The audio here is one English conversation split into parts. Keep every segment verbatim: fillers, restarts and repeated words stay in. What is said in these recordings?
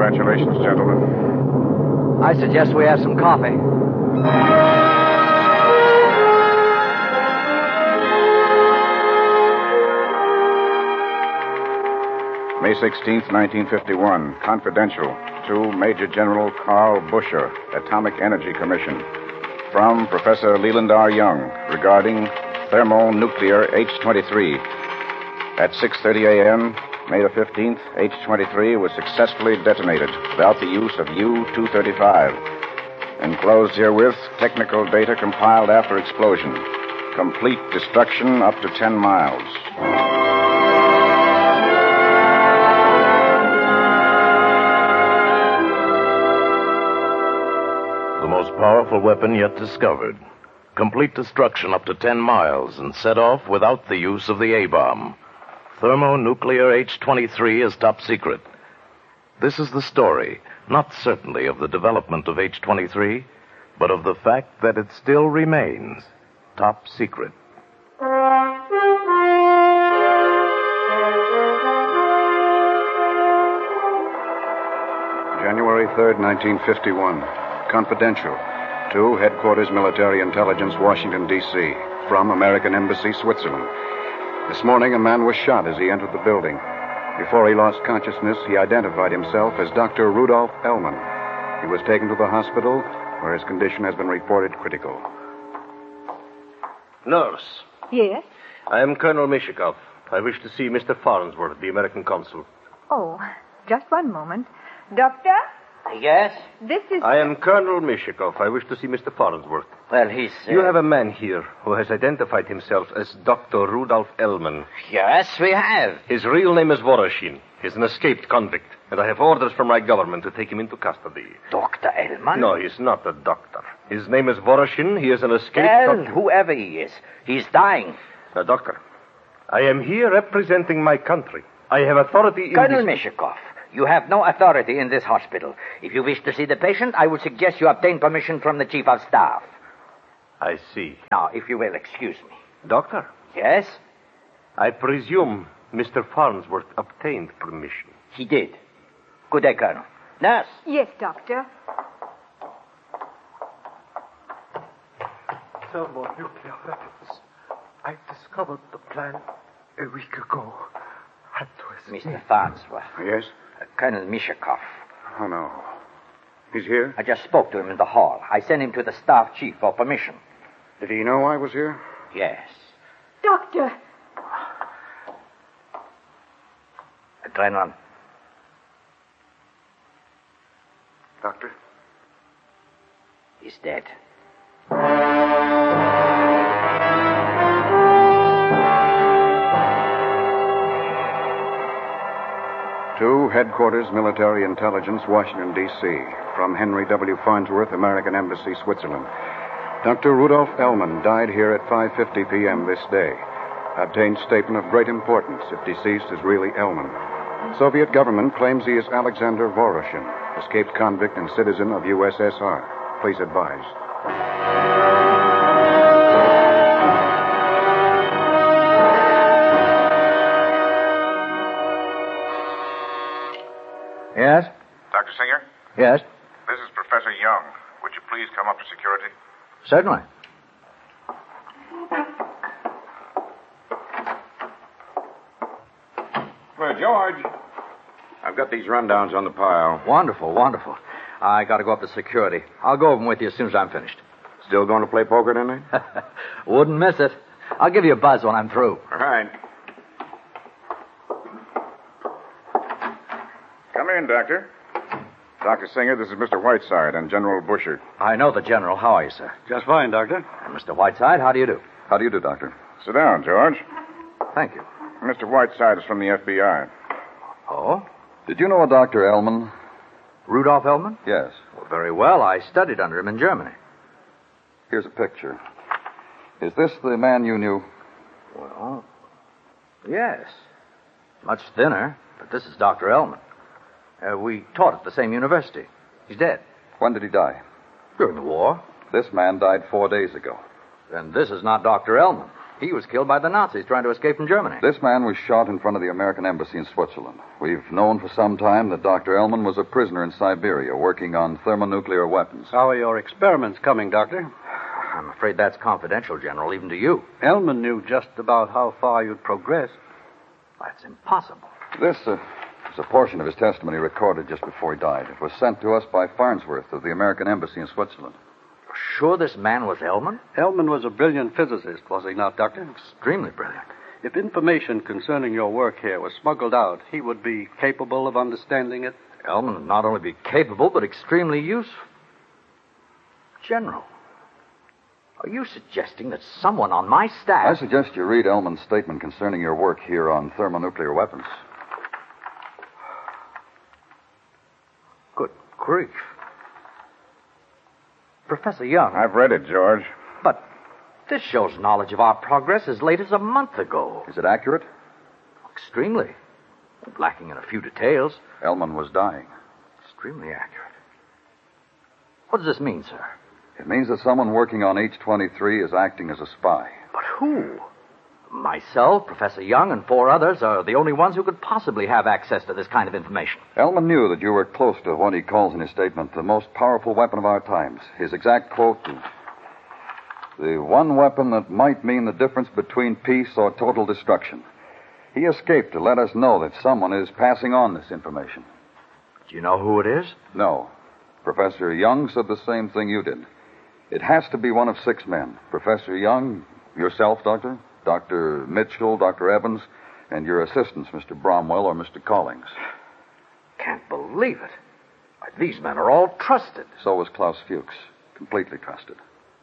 Congratulations, gentlemen. I suggest we have some coffee. May sixteenth, nineteen fifty-one. Confidential. To Major General Carl Busher, Atomic Energy Commission. From Professor Leland R. Young regarding thermonuclear H twenty-three. At six thirty a.m., May the fifteenth, H twenty-three was successfully detonated without the use of U two thirty-five. Enclosed herewith, technical data compiled after explosion. Complete destruction up to ten miles. The most powerful weapon yet discovered. Complete destruction up to ten miles and set off without the use of the A-bomb. Thermonuclear H twenty-three is top secret. This is the story, not certainly of the development of H twenty-three, but of the fact that it still remains top secret. January third, nineteen fifty-one. Confidential. To Headquarters Military Intelligence, Washington, D C From American Embassy, Switzerland. This morning, a man was shot as he entered the building. Before he lost consciousness, he identified himself as Doctor Rudolph Ellman. He was taken to the hospital, where his condition has been reported critical. Nurse. Yes? I am Colonel Mishikov. I wish to see Mister Farnsworth, the American consul. Oh, just one moment. Doctor? Yes? This is... I am Colonel Mishikov. I wish to see Mister Farnsworth. Well, he's... Uh... You have a man here who has identified himself as Doctor Rudolph Ellman. Yes, we have. His real name is Voroshin. He's an escaped convict, and I have orders from my government to take him into custody. Doctor Ellman? No, he's not a doctor. His name is Voroshin. He is an escaped... Well, doc- whoever he is, he's dying. Now, doctor, I am here representing my country. I have authority in Colonel this... Mishikov, you have no authority in this hospital. If you wish to see the patient, I would suggest you obtain permission from the Chief of Staff. I see. Now, if you will excuse me. Doctor? Yes? I presume Mister Farnsworth obtained permission. He did. Good day, Colonel. Nurse? Yes, Doctor. Thermonuclear weapons. I discovered the plan a week ago. Had to escape. Mister Farnsworth. Yes? Uh, Colonel Mishikov. Oh, no. He's here? I just spoke to him in the hall. I sent him to the staff chief for permission. Did he know I was here? Yes. Doctor! Adrenaline. Doctor? He's dead. To Headquarters Military Intelligence, Washington, D C From Henry W. Farnsworth, American Embassy, Switzerland. Doctor Rudolph Ellman died here at five fifty p.m. this day. Obtained statement of great importance if deceased is really Ellman. Soviet government claims he is Alexander Voroshin, escaped convict and citizen of U S S R. Please advise. Yes? Doctor Singer? Yes? This is Professor Young. Would you please come up to security? Certainly. Well, George. I've got these rundowns on the pile. Wonderful, wonderful. I got to go up to security. I'll go over them with you as soon as I'm finished. Still going to play poker tonight? Wouldn't miss it. I'll give you a buzz when I'm through. All right. Come in, Doctor. Doctor Singer, this is Mister Whiteside and General Busher. I know the general. How are you, sir? Just fine, Doctor. And Mister Whiteside, how do you do? How do you do, Doctor? Sit down, George. Thank you. Mister Whiteside is from the F B I. Oh? Did you know a Doctor Ellman? Rudolph Ellman? Yes. Well, very well. I studied under him in Germany. Here's a picture. Is this the man you knew? Well, yes. Much thinner, but this is Doctor Ellman. Uh, we taught at the same university. He's dead. When did he die? During the war. This man died four days ago. Then this is not Doctor Ellman. He was killed by the Nazis trying to escape from Germany. This man was shot in front of the American embassy in Switzerland. We've known for some time that Doctor Ellman was a prisoner in Siberia working on thermonuclear weapons. How are your experiments coming, Doctor? I'm afraid that's confidential, General, even to you. Ellman knew just about how far you'd progressed. That's impossible. This uh, is a portion of his testimony recorded just before he died. It was sent to us by Farnsworth of the American embassy in Switzerland. Sure this man was Ellman? Ellman was a brilliant physicist, was he not, Doctor? Extremely brilliant. If information concerning your work here was smuggled out, he would be capable of understanding it? Ellman would not only be capable, but extremely useful. General, are you suggesting that someone on my staff... I suggest you read Ellman's statement concerning your work here on thermonuclear weapons. Good grief. Professor Young. I've read it, George. But this shows knowledge of our progress as late as a month ago. Is it accurate? Extremely. Lacking in a few details. Ellman was dying. Extremely accurate. What does this mean, sir? It means that someone working on H twenty-three is acting as a spy. But who? Myself, Professor Young, and four others are the only ones who could possibly have access to this kind of information. Ellman knew that you were close to what he calls in his statement the most powerful weapon of our times. His exact quote is, "The one weapon that might mean the difference between peace or total destruction." He escaped to let us know that someone is passing on this information. Do you know who it is? No. Professor Young said the same thing you did. It has to be one of six men. Professor Young, yourself, Doctor, Doctor Mitchell, Doctor Evans, and your assistants, Mister Bromwell or Mister Collings. Can't believe it. Why, these men are all trusted. So was Klaus Fuchs. Completely trusted.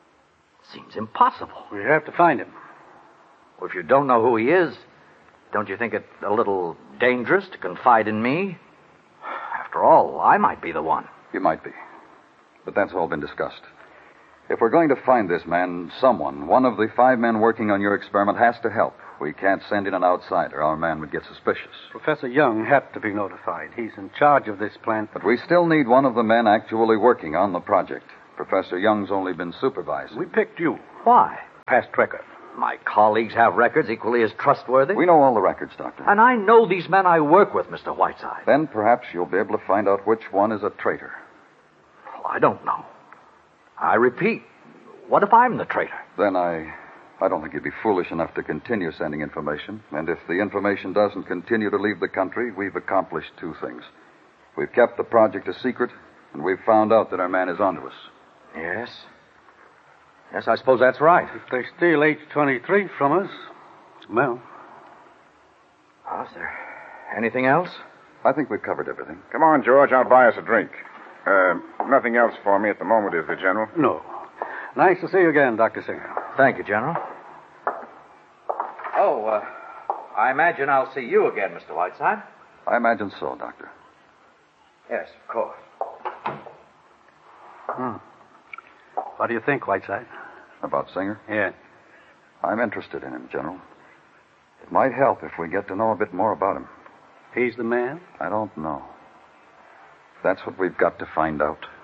Seems impossible. We have to find him. Well, if you don't know who he is, don't you think it a little dangerous to confide in me? After all, I might be the one. You might be. But that's all been discussed. If we're going to find this man, someone, one of the five men working on your experiment has to help. We can't send in an outsider. Our man would get suspicious. Professor Young had to be notified. He's in charge of this plant. But we still need one of the men actually working on the project. Professor Young's only been supervising. We picked you. Why? Past record. My colleagues have records equally as trustworthy. We know all the records, Doctor. And I know these men I work with, Mister Whiteside. Then perhaps you'll be able to find out which one is a traitor. Well, I don't know. I repeat, what if I'm the traitor? Then I... I don't think you'd be foolish enough to continue sending information. And if the information doesn't continue to leave the country, we've accomplished two things. We've kept the project a secret, and we've found out that our man is onto us. Yes. Yes, I suppose that's right. If they steal H twenty-three from us, well... Oh, is there anything else? I think we've covered everything. Come on, George. I'll buy us a drink. Uh, nothing else for me at the moment, is there, General? No. Nice to see you again, Doctor Singer. Thank you, General. Oh, uh, I imagine I'll see you again, Mister Whiteside. I imagine so, Doctor. Yes, of course. Hmm. What do you think, Whiteside? About Singer? Yeah. I'm interested in him, General. It might help if we get to know a bit more about him. He's the man? I don't know. That's what we've got to find out.